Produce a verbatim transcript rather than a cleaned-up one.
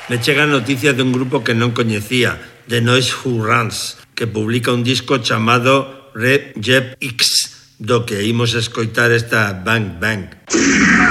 me chegan noticias de un grupo que non coñecía, The Noise Who Runs, que publica un disco chamado Reject X, do que imos escoitar esta Bang Bang.